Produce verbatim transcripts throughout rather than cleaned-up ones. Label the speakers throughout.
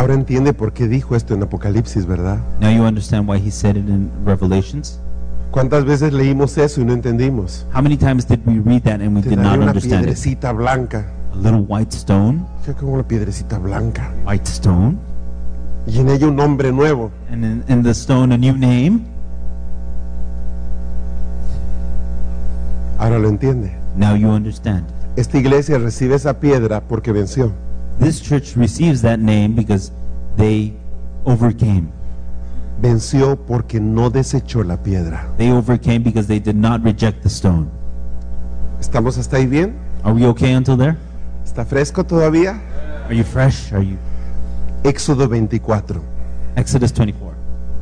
Speaker 1: Ahora entiende por qué dijo esto en Apocalipsis, ¿verdad?
Speaker 2: Now you understand why he said it in Revelations.
Speaker 1: ¿Cuántas veces leímos eso y no entendimos?
Speaker 2: How many times did we read that and we
Speaker 1: Te
Speaker 2: did
Speaker 1: daré
Speaker 2: not
Speaker 1: una
Speaker 2: understand it?
Speaker 1: piedrecita blanca.
Speaker 2: A little white stone,
Speaker 1: ¿Qué como la piedrecita blanca?
Speaker 2: white stone,
Speaker 1: Y en ella un nombre nuevo.
Speaker 2: and in, in the stone a new name.
Speaker 1: Ahora lo entiende.
Speaker 2: Now you understand.
Speaker 1: Esta iglesia recibe esa piedra porque venció.
Speaker 2: This church receives that name because they overcame.
Speaker 1: Venció porque no desechó la piedra.
Speaker 2: They overcame because they did not reject the stone.
Speaker 1: ¿Estamos hasta ahí bien?
Speaker 2: Are we okay until there?
Speaker 1: ¿Está fresco todavía?
Speaker 2: Are you fresh? Are you?
Speaker 1: Éxodo veinticuatro.
Speaker 2: Exodus twenty-four.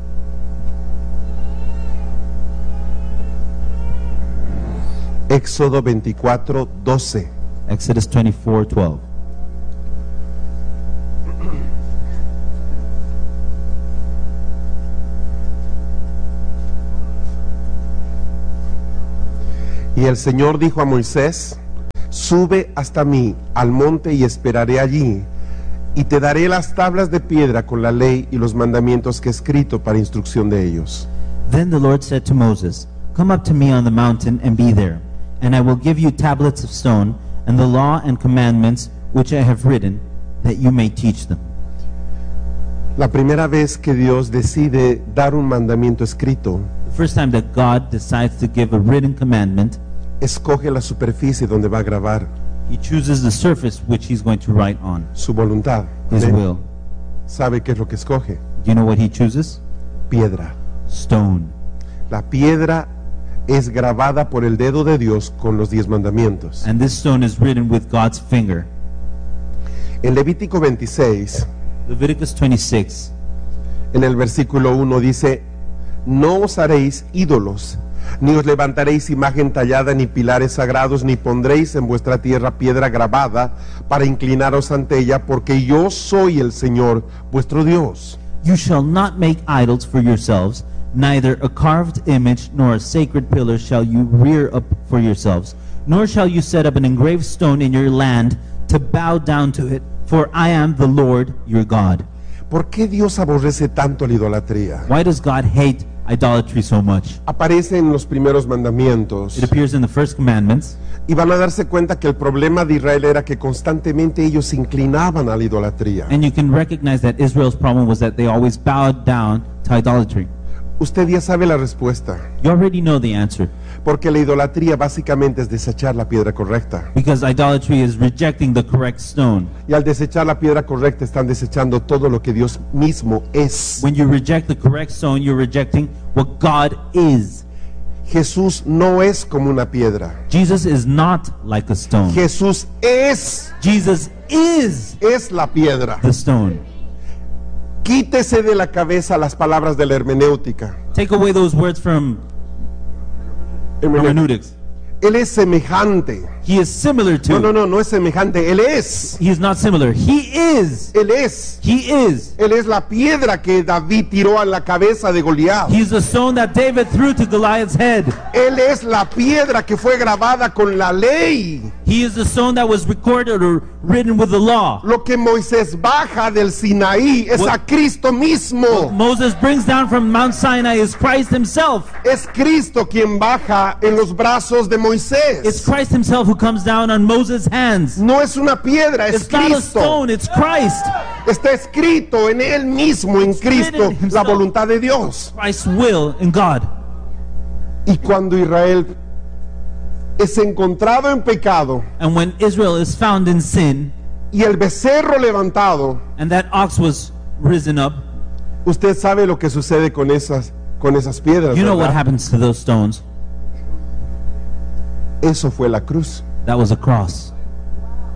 Speaker 1: Éxodo veinticuatro, doce.
Speaker 2: Exodus twenty-four, twelve.
Speaker 1: Y el Señor dijo a Moisés: sube hasta mí al monte y esperaré allí, y te daré las tablas de piedra con la ley y los mandamientos que he escrito para instrucción de ellos.
Speaker 2: Then the Lord said to Moses, come up to me on the mountain and be there, and I will give you tablets of stone and the law and commandments which I have written, that you may teach them.
Speaker 1: La primera vez que Dios decide dar un mandamiento escrito,
Speaker 2: The first time that God decides to give a written commandment,
Speaker 1: escoge la superficie donde va a grabar
Speaker 2: he chooses the surface which he's going to write on,
Speaker 1: su voluntad.
Speaker 2: his
Speaker 1: Amén.
Speaker 2: will.
Speaker 1: ¿Sabe qué es lo que escoge?
Speaker 2: Do you know what he chooses?
Speaker 1: Piedra.
Speaker 2: Stone.
Speaker 1: La piedra es grabada por el dedo de Dios con los diez mandamientos.
Speaker 2: And this stone is written with God's finger.
Speaker 1: En Levítico veintiséis,
Speaker 2: Leviticus twenty-six,
Speaker 1: en el versículo uno dice: no os haréis ídolos, ni os levantaréis imagen tallada, ni pilares sagrados, ni pondréis en vuestra tierra piedra grabada para inclinaros ante ella, porque yo soy el Señor vuestro Dios.
Speaker 2: you shall not make idols for yourselves, neither a carved image nor a sacred pillar shall you rear up for yourselves, nor shall you set up an engraved stone in your land to bow down to it, for I am the Lord your God.
Speaker 1: ¿Por qué Dios aborrece tanto la idolatría?
Speaker 2: Why does God hate idolatry so much?
Speaker 1: Aparece en los primeros mandamientos
Speaker 2: It appears in the first commandments,
Speaker 1: y van a darse cuenta que el problema de Israel era que constantemente ellos se inclinaban a la idolatría.
Speaker 2: and you can recognize that Israel's problem was that they always bowed down to idolatry.
Speaker 1: Usted ya sabe la respuesta,
Speaker 2: You already know the answer,
Speaker 1: porque la idolatría básicamente es desechar la piedra correcta.
Speaker 2: because idolatry is rejecting the correct stone.
Speaker 1: Y al desechar la piedra correcta están desechando todo lo que Dios mismo es.
Speaker 2: When you reject the correct stone, you're rejecting what God is.
Speaker 1: Jesús no es como una piedra.
Speaker 2: Jesus is not like a stone.
Speaker 1: Jesús es,
Speaker 2: Jesus is
Speaker 1: es la piedra.
Speaker 2: the stone.
Speaker 1: Quítese de la cabeza las palabras de la hermenéutica.
Speaker 2: Take away those words from hermeneutics.
Speaker 1: Él es semejante.
Speaker 2: He is similar to.
Speaker 1: No, no, no, no es semejante. Él es.
Speaker 2: He is not similar. He is.
Speaker 1: Él es.
Speaker 2: He is.
Speaker 1: Él es la piedra que David tiró a la cabeza de Goliat.
Speaker 2: He is the stone that David threw to Goliath's head.
Speaker 1: Él es la piedra que fue grabada con la ley.
Speaker 2: He is the stone that was recorded or written with the law.
Speaker 1: Lo que Moisés baja del Sinaí es
Speaker 2: What-
Speaker 1: a Cristo mismo.
Speaker 2: Moses brings down from Mount Sinai is Christ himself.
Speaker 1: Es Cristo quien baja en los brazos de
Speaker 2: It's
Speaker 1: Moisés.
Speaker 2: Christ himself who comes down on Moses' hands.
Speaker 1: No es una piedra, es
Speaker 2: It's not a
Speaker 1: Cristo.
Speaker 2: stone, it's Christ.
Speaker 1: Está escrito en Él mismo, en Cristo,
Speaker 2: written
Speaker 1: la
Speaker 2: himself.
Speaker 1: voluntad de Dios.
Speaker 2: Christ's will in God.
Speaker 1: Y cuando Israel es encontrado en pecado
Speaker 2: And when Israel is found in sin,
Speaker 1: y el becerro levantado,
Speaker 2: and that ox was risen up,
Speaker 1: usted sabe lo que sucede con esas, con esas piedras,
Speaker 2: you know what
Speaker 1: ¿verdad?
Speaker 2: happens to those stones?
Speaker 1: Eso fue la cruz.
Speaker 2: That was a cross.